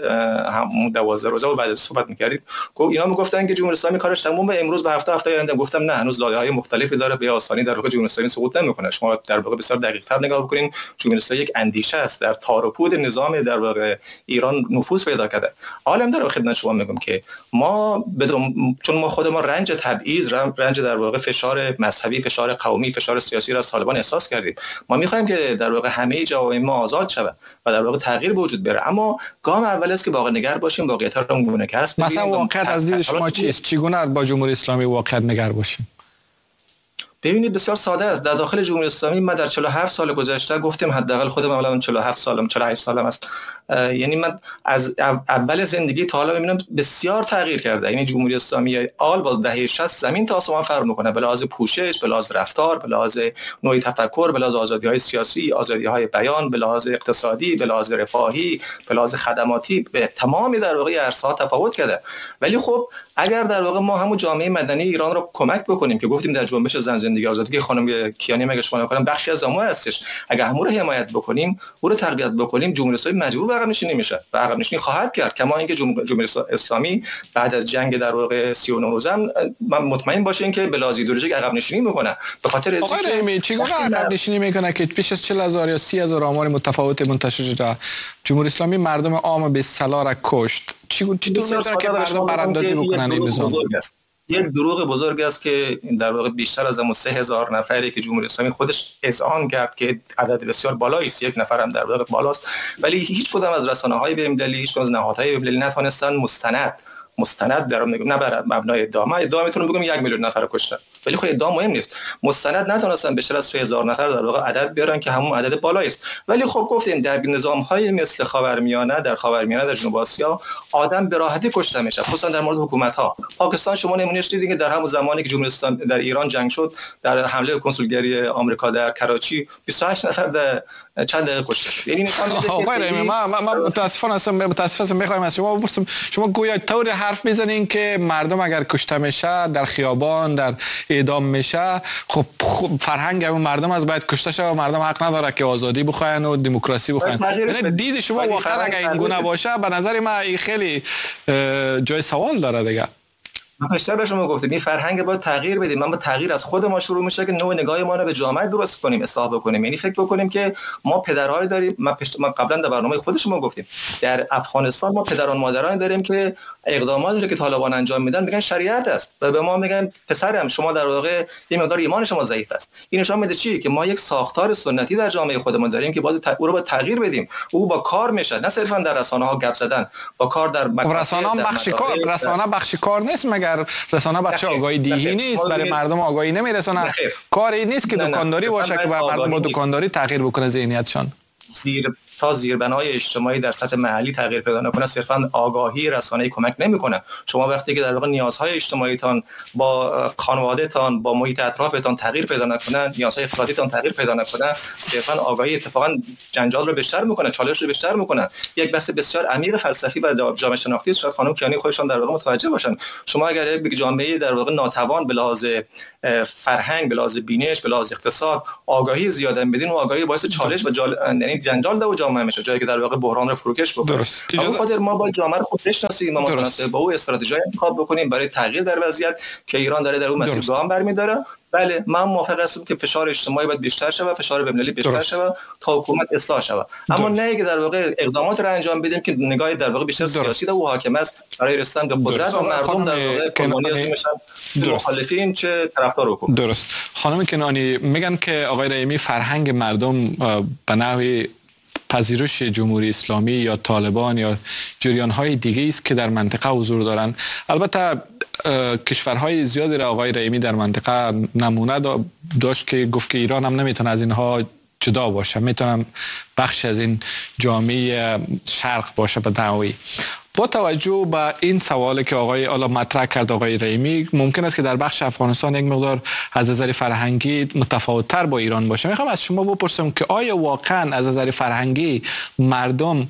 هم دوازده روزه و بعد از صحبت می‌کردید، گفت اینا میگفتن که جمهوری اسلامی کارش تمومه امروز به هفته هفته آینده. گفتم نه، هنوز لایه‌های مختلفی داره، به آسانی در واقع جمهوری اسلامی سقوط نمی‌کنه. شما در واقع بسیار دقیق‌تر نگاه بکنین، جمهوری اسلامی یک اندیشه است، در تار و پود نظام در واقع ایران نفوذ پیدا کرده. عالم داره خدمت شما میگم که ما بدون چون ما خودمون رنج تبعیض، رنج در واقع فشار مذهبی، فشار قومی، فشار سیاسی را از طالبان احساس کردیم. ما می‌خوایم که در واقع همه جوامع ما آزاد شود و در واقع تغییر به وجود بیاره، اما گام اول است که واقع نگر باشیم، واقعیت را اونگونه که هست. مثلا واقعیت از دید شما چیست؟ چگونه با جمهوری اسلامی واقعیت نگر باشیم؟ ببینید بسیار ساده است. در داخل جمهوری اسلامی ما در چهل و هفت سال گذشته گفتیم، حداقل خودم الان چهل و هفت سالم، چهل و هشت سالم است، یعنی من از اول زندگی تا حالا میبینم بسیار تغییر کرده. یعنی جمهوری اسلامی آل باز دهه شصت زمین تا آسمان فرق میکنه، به لحاظ پوشش، به لحاظ رفتار، به لحاظ نوع تفکر، به لحاظ آزادی‌های سیاسی، آزادی‌های بیان، به لحاظ اقتصادی، به لحاظ رفاهی، به لحاظ خدماتی، به تمام در واقع عرصه‌ها تفاوت کرده. ولی خب اگر در واقع ما همون جامعه مدنی ایران رو کمک بکنیم که گفتیم در جنبش زن زندگی آزادی که خانم کیانی مگه شما نکنم بخشی از اون هستش، اگر همون رو حمایت بکنیم، او رو تقویت بکنیم، جمهوری اسلامی مجبور به عقب نشینی میشه و عقب نشینی خواهد کرد. کما اینکه جمهوری اسلامی بعد از جنگ در واقع سی و نه روزه من مطمئن باشین که بلاز ایدئولوژیک عقب نشینی میکنه. به خاطر اینکه آقای رحیمی چیگونه عقب نشینی میکنه که پیش از چهل هزار یا سی هزار آمار متفاوت منتشر شده، جمهوری اسلامی مردم عام به صلاح را کشت، چی چی دور میذاره که مردم براندازی بکنن این نظام؟ یک دروغ بزرگ است که در واقع بیشتر از همون سه هزار نفری که جمهوری اسلامی خودش اذعان کرد که عدد بسیار بالایی است، یک نفر هم در واقع بالاست، ولی هیچ کدام از رسانه‌های بین‌المللی، هیچ کدام از نهادهای بین‌المللی نتوانستن مستند مستند در نه بر مبنای ادعا، من ادعا میتونم بگم یک میلیون نفر کشتن، ولی خب ادعا مهم نیست، مستند نتونستن بیشتر از سه هزار نفر در واقع عدد بیارن که همون عدد بالایی است. ولی خب گفتیم در نظام‌های مثل خاورمیانه، در خاورمیانه، در جنوب آسیا آدم به راحتی کشته میشه، خصوصا در مورد حکومت‌ها. پاکستان شما نمونهش دیدین که در همون زمانی که جمهوری اسلامی در ایران جنگ شد، در حمله کنسولگری آمریکا در کراچی بیست و هشت نفر در چند دقیقه کشته شد. یعنی نشان میده که ما ما متاسفانه هستم متاسفم میخوایم از شما بپرسم، شما گویا طور حرف میزنین که مردم اگر کشته میشه در خیابان، در اعدام میشه، خب فرهنگ همون مردم از باید کشته شه و مردم حق نداره که آزادی بخواین و دموکراسی بخواین. یعنی دید شما واقعا اگر این گونه باشه به نظر من خیلی جای سوال داره دیگه. من بیشتر به شما گفتم این فرهنگ باید تغییر بدیم. من با تغییر از خود ما شروع میشه که نوع نگاه ما رو به جامعه درست کنیم، اصلاح بکنیم. یعنی فکر بکنیم که ما پدرهای داریم. من, پشت... من قبلا در برنامه خود شما گفتیم در افغانستان ما پدران مادران داریم که اقداماتی که طالبان انجام میدن میگن شریعت است و به ما میگن پسرم شما در واقع یه مقدار ایمان شما ضعیف است. این نشان میده چی؟ که ما یک ساختار سنتی در جامعه خودمون داریم که باید او رو با تغییر بدیم. او با کار میشه، نه صرفا در رسانه‌ها گپ زدن، با کار در رسانه‌ها بخش کار، رسانه بخش کار نیست مگر رسانه بخش آگاهی دیهی نیست؟ برای مردم آگاهی نمیرسونه. کاری نیست که دکانداری باشه که مردم با دکانداری تغییر بکنه ذهنیتشان. زیر تا زیربنای اجتماعی در سطح محلی تغییر پیدا نکنه صرفا آگاهی رسانه‌ای کمک نمیکنه. شما وقتی که در واقع نیازهای اجتماعیتان با خانوادهتان با محیط اطرافتان تغییر پیدا نکنه، نیازهای اقتصادیتان تغییر پیدا نکنه، صرفا آگاهی اتفاقا جنجال رو بیشتر میکنه، چالش رو بیشتر میکنه. یک بحث بسیار عمیق فلسفی و جامعه شناختی است. شاید خانم کیانی خودشان در واقع متوجه باشن. شما اگر یک جامعه در واقع ناتوان به لحاظ فرهنگ، به لحاظ بینش، به لحاظ اقتصاد آگاهی زیاد بدین، و آگاهی باعث چالش و جال... یعنی جنجال ده جامعه میشه، جایی که در واقع بحران رو فروکش بکنه. درست. اجازه... خاطر ما با جامعه رو خود بشناسیم و متناسب با او استراتژی انتخاب بکنیم برای تغییر در وضعیت که ایران داره در اون مسیر گام برمی‌داره. بله من موافق هستم که فشار اجتماعی باید بیشتر شود، فشار بین‌المللی بیشتر شود تا حکومت اصلاح شود، اما نه که در واقع اقدامات رو انجام بدیم که نگاه در واقع بیشتر سیاسی و حاکم است برای رسیدن به قدرت و مردم در واقع قربانی میشن، مخالفین چه طرفدار حکومت. درست. خانم کنانی میگن که آقای رحیمی فرهنگ مردم به نحوی پذیرش جمهوری اسلامی یا طالبان یا جریان‌های دیگه است که در منطقه حضور دارند. البته کشورهای زیادی را آقای رحیمی در منطقه نمونه داشت که گفت که ایران هم نمیتونه از اینها جدا باشه، میتونم بخش از این جامعه شرق باشه به دعوی. با توجه به این سوالی که آقای آلا مطرح کرد آقای رحیمی، ممکن است که در بخش افغانستان یک مقدار از نظر فرهنگی متفاوت‌تر با ایران باشه. میخوام از شما بپرسم که آیا واقعا از نظر فرهنگی مردم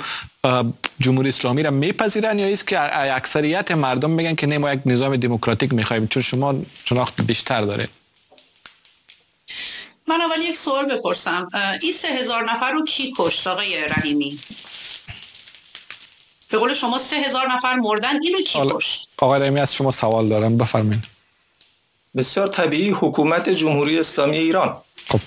جمهوری اسلامی را میپذیرن یا است که اکثریت مردم میگن که نه ما یک نظام دموکراتیک میخوایم؟ چون شما شناخت بیشتر داره. من اول یک سوال بپرسم، این سه هزار نفر رو کی کشت آقای رحیمی؟ به قول شما سه هزار نفر مردن، اینو کی کشت؟ آقای رحیمی از شما سوال دارم، بفرمایید. بسیار طبیعی حکومت جمهوری اسلامی ایران. خب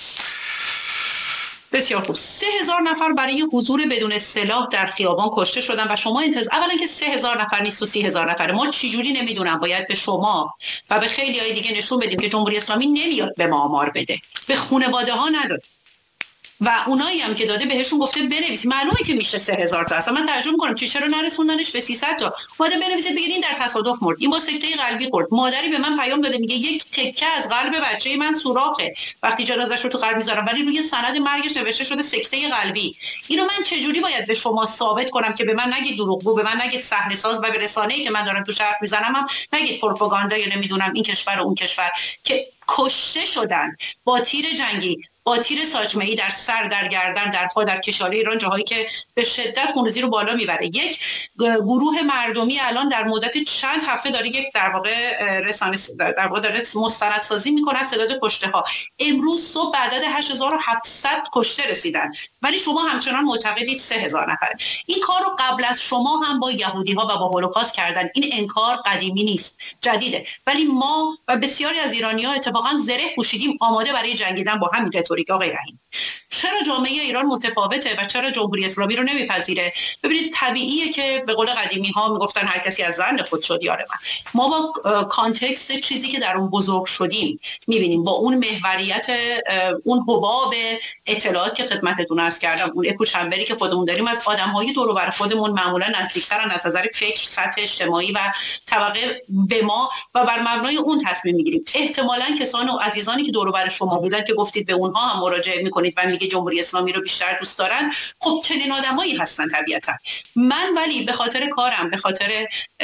بسیار خوب. سه هزار نفر برای حضور بدون سلاح در خیابان کشته شدن و شما انتظار اولا که سه هزار نفر نیست و سی هزار نفره. ما چجوری نمیدونم باید به شما و به خیلی های دیگه نشون بدیم که جمهوری اسلامی نمیاد به ما آمار بده، به خانواده ها نداد و اونایی هم که داده بهشون گفته بنویسید. معلومه که میشه سه هزار تا. اصلا من ترجمه کنم چه چرا نرسوندنش به سیصد تا. اومده بنویسید بگید این در تصادف مرد، این با سکته قلبی خورد. مادری به من پیام داده میگه یک تکه از قلب بچه من سوراخه وقتی جنازه‌ش رو تو قلب میذارم، ولی روی سند مرگش نوشته شده سکته قلبی. اینو من چه جوری باید به شما ثابت کنم که به من نگید دروغگو، به من نگید صحنه ساز و به رسانه‌ای که من دارم تو حرف میزنم هم نگید پروپاگاندا یا نمیدونم این کشور و اون کشور، که کشته شدند با تیر جنگی، با تیر ساچمه‌ای در سر، در گردن، در پا، در کشاله ایران، جاهایی که به شدت خونریزی رو بالا میبره. یک گروه مردمی الان در مدت چند هفته داره یک در واقع رسانه در واقع داره مستندسازی میکنه از تعداد کشته ها. امروز صبح عدد هشت هزار و هفتصد کشته رسیدن، ولی شما همچنان معتقدید سه هزار نفر. این کار رو قبل از شما هم با یهودی ها و با هولوکاست کردن. این انکار قدیمی نیست، جدیده. ولی ما و بسیاری از ایرانی‌ها اتفاقا زره پوشیدیم آماده برای جنگیدن با همین رتوریک. آقای رحیم، چرا جامعه ایران متفاوته و چرا جمهوری اسلامی رو نمیپذیره؟ ببینید طبیعیه که به قول قدیمی ها میگفتن هر کسی از زن خود شد یار من. ما با کانتکست چیزی که در اون بزرگ شدیم میبینیم، با اون محوریت، اون حباب اطلاعات که خدمتتون عرض کردم، اون اکو چمبری که خودمون داریم از آدم‌های دور و بر خودمون معمولا نزدیکترن از نظر فکر، سطح اجتماعی و طبقه به ما و بر مبنای اون تصمیم میگیریم. احتمالاً کسان و عزیزانی که دور و بر شما بودن که گفتید به اونها هم مراجعه میکنید و میگه جمهوری اسلامی رو بیشتر دوست دارن، خب چنین آدمایی هستن طبیعتا. من ولی به خاطر کارم، به خاطر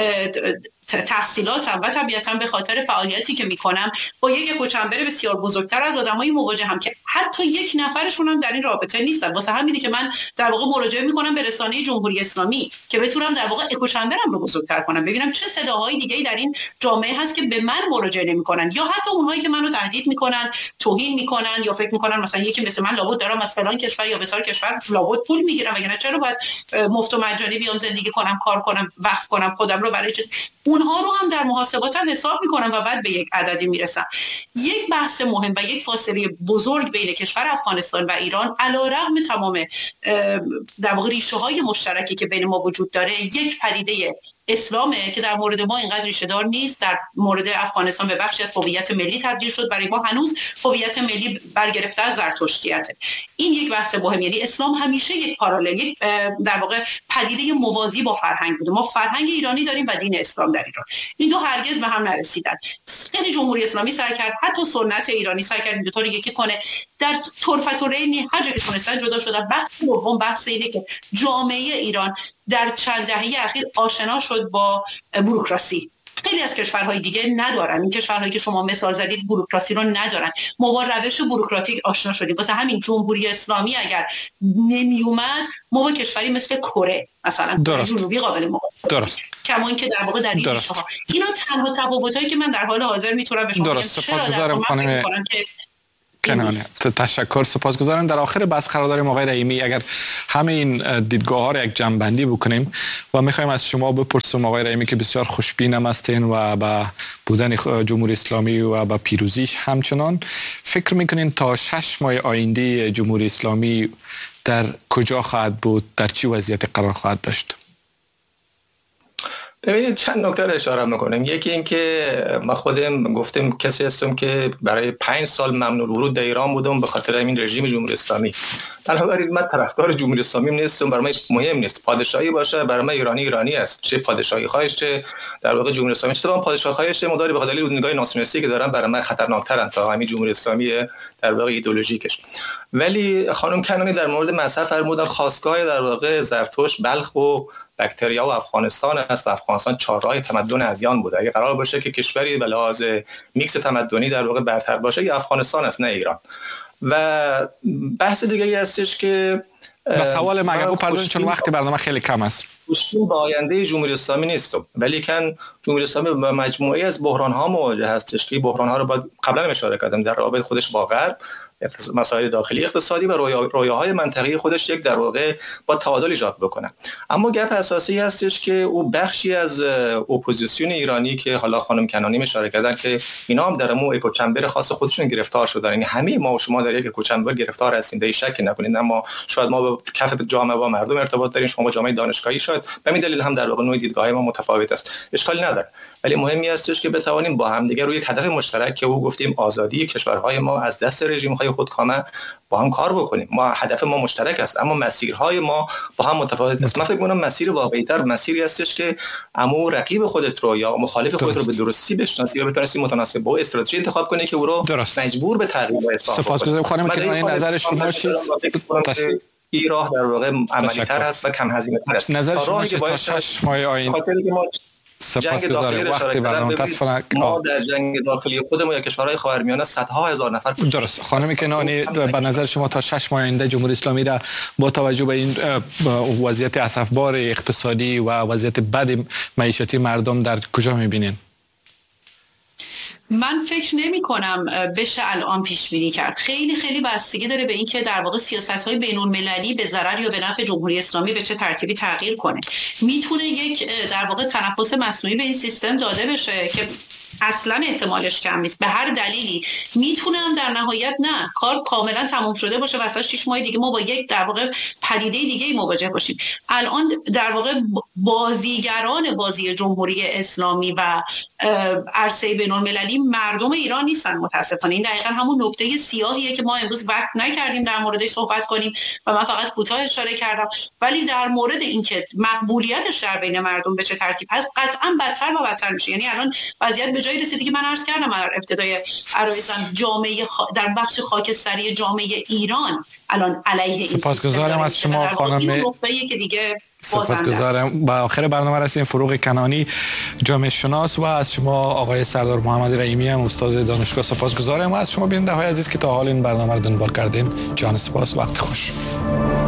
تحصیلاتم و طبیعتا به خاطر فعالیتی که میکنم با یک اکوچمبر بسیار بزرگتر از آدمایی مواجهم که حتی یک نفرشون هم در این رابطه نیستن. واسه همینه که من در واقع مراجعه میکنم به رسانه جمهوری اسلامی که بتونم در واقع اکوچمبرم رو بزرگتر کنم، ببینم چه صداهای دیگه‌ای در این جامعه هست که به من مراجعه نمیکنن، یا حتی اونهایی که منو تهدید میکنن، توهین میکنن، یا فکر میکنن مثلا یکی مثل من لابد دارم از فلان کشور یا بسار کشور لابد پول میگیرم، وگرنه چرا باید مفت و مجانی بیام زندگی کنم، کار کنم، وقف کنم خودم رو برای چه؟ اونها رو هم در محاسباتم حساب میکنم و بعد به یک عددی میرسم. یک بحث مهم و یک فاصله بزرگ بین کشور افغانستان و ایران علیرغم تمام در واقع ریشه های مشترکی که بین ما وجود داره، یک پدیده اسلامه که در مورد ما اینقدر ریشه دار نیست. در مورد افغانستان به بخشی از هویت ملی تبدیل شد، برای ما هنوز هویت ملی برگرفته از زرتشتیته. این یک بحث مهم، یعنی اسلام همیشه یک پارالل، یک در واقع پدیده موازی با فرهنگ بوده. ما فرهنگ ایرانی داریم و دین اسلام در ایران، این دو هرگز به هم نرسیدن. خیلی جمهوری اسلامی سعی کرد، حتی سنت ایرانی سعی کرد این دو تا رو یکی کنه. در طرفت و رین هر جا که تونستن جدا شدن. بحث دوم بحث اینه که جامعه ایران در چند دهه اخیر آشنا شد با بوروکراسی. خیلی از کشورهای دیگه ندارن. این کشورهایی که شما مثال زدید بوروکراسی رو ندارن. ما با روش بوروکراتیک آشنا شدیم. واسه همین جمهوری اسلامی اگر نمی اومد، ما با کشوری مثل کره مثلا جنوبی قابل مقایسه. درست. کما اینکه در واقع در این ریشه‌ها اینا تنها تفاوتایی که من در حال حاضر میتونم به شما بگم. سپاسگزارم خانم کنانی. تشکر، سپاسگزارم. در آخر بحث قرار داریم آقای رحیمی، اگر همه این دیدگاه ها رو یک جمع‌بندی بکنیم و میخوایم از شما بپرسیم آقای رحیمی که بسیار خوشبین هستین و با بودن جمهوری اسلامی و با پیروزیش همچنان، فکر میکنین تا شش ماه آینده جمهوری اسلامی در کجا خواهد بود، در چی وضعیت قرار خواهد داشت؟ ببینید چند نکته رو اشاره میکنیم. یکی این که ما خودم گفتیم کسی هستم که برای پنج سال ممنوع ورود در ایران بودم به خاطر این رژیم جمهوری اسلامی. بنابراین من طرفدار جمهوری اسلامی نیستم، برای من مهم نیست پادشاهی باشه، برای من ایرانی ایرانی است، چه پادشاهی خواهش چه در واقع جمهوری اسلامی، چه پادشاه خواهش مداری به خاطر نگاه ناسیونالیستی که دارن برای من خطرناکترن تا همین جمهوری اسلامی در واقع ایدئولوژیکش. ولی خانم کنانی در مورد مذهب فرمودن خاستگاه در واقع زرتشت بلخ و بکتریا و افغانستان است و افغانستان چهارراه تمدن ادیان بوده. اگه قرار باشه که کشوری به لحاظ میکس تمدنی در واقع برتر باشه، یا افغانستان است نه ایران. و بحث دیگه ای هستش که به سوال من بپردازید چون وقتی برنامه خیلی کم است. خوشبین با آینده جمهوری اسلامی نیستم، ولی کن جمهوری اسلامی با مجموعه از بحران ها مواجه هستش که بحران ها رو باید قبلا اشاره کردم در رابطه خودش با غرب، مسائل داخلی اقتصادی و رویاهای منطقی خودش یک در واقع با تعادل ایجاد بکنه. اما گپ اساسی هستش که او بخشی از اپوزیسیون ایرانی که حالا خانم کنانی اشاره کردن که اینا هم در مو اکوچمبر خاص خودشون گرفتار شدن، یعنی همه ما و شما در یک اکوچمبر گرفتار هستیم، در شک نکنید. اما شاید ما با کف جامعه و مردم ارتباط داریم، شما با جامعه دانشگاهی، شاید به همین دلیل هم در واقع نوع دیدگاه ما متفاوت است. اشکالی نداره، ولی مهمی هستش که بتوانیم با هم دیگه روی یک هدف مشترک که او گفتیم آزادی کشورهای ما از دست رژیم‌های خودکامه با هم کار بکنیم. ما هدف ما مشترک است، اما مسیرهای ما با هم متفاوت است. من فکر می‌کنم مسیر واقعی‌تر مسیری هستش که عمو رقیب خودت رو یا مخالف خودت رو به درستی بشناسی و بتونی متناسب با استراتژی انتخاب کنی که او رو درست. مجبور به تغییر و اصلاح کنی. سپاسگزارم خانم کنانی. نظر شما چیست؟ این راه در واقع عملی‌تر است و کم هزینه‌تر است. نظر شما چیست تا شش ماه آینده؟ سپاسگزارم. وقتی برنامه متاسفانه ما در جنگ داخلی خودمون یا کشورهای خاورمیانه صدها هزار نفر کشته. درست. خانم کنانی، به نظر شما تا شش ماه آینده جمهوری اسلامی را با توجه به این وضعیت اسفبار اقتصادی و وضعیت بد معیشتی مردم در کجا می‌بینید؟ من فکر نمی کنم بشه الان پیش بینی کرد. خیلی خیلی بستگی داره به اینکه در واقع سیاست‌های بین‌المللی به ضرر یا به نفع جمهوری اسلامی به چه ترتیبی تغییر کنه. میتونه یک در واقع تنفس مصنوعی به این سیستم داده بشه که اصلا احتمالش کم نیست. به هر دلیلی میتونم در نهایت نه کار کاملا تمام شده باشه واسه شش ماه دیگه ما با یک در واقع پدیده دیگه مواجه باشیم. الان در واقع بازیگران بازی جمهوری اسلامی و عرصه بین‌المللی مردم ایران نیستن متاسفانه. این دقیقاً همون نکته سیاهیه که ما امروز وقت نکردیم در موردش صحبت کنیم و من فقط کوتاه اشاره کردم. ولی در مورد اینکه مقبولیتش در بین مردم به چه ترتیب هست قطعاً بدتر و بدتر میشه. یعنی الان وضعیت به جایی رسیده که من عرض کردم در ابتدای عرایزم جامعه خ... در بخش خاکستری جامعه ایران الان علیه این سپاسگزارم از شما خانم. که دیگه سپاسگزارم. با آخر برنامه رسیدیم. فروغ کنانی جامعه شناس و از شما آقای سردار محمد رحیمی هم استاد دانشگاه سپاسگزارم و از شما بیننده های عزیز که تا حال این برنامه رو دنبال کردین. جان سپاس. وقت خوش.